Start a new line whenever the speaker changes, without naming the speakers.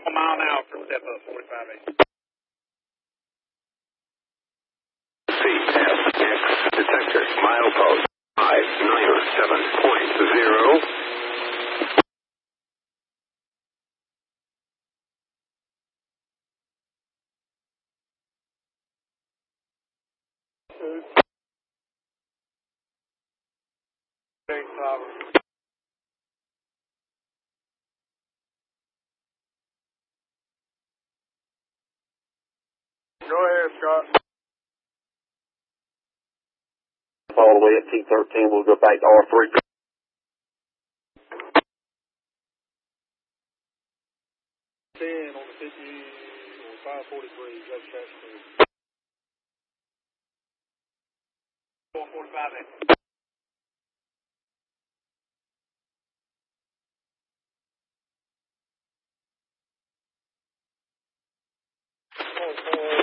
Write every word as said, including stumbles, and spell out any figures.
A mile an hour for step up, forty-five eight.
C S X detector milepost five nine seven point zero.
Eight five. Go ahead, Scott.
All the way at T thirteen, we'll go back to R three.
ten on the fifty or five forty-three, go track speed. four forty-five eight. Oh, oh.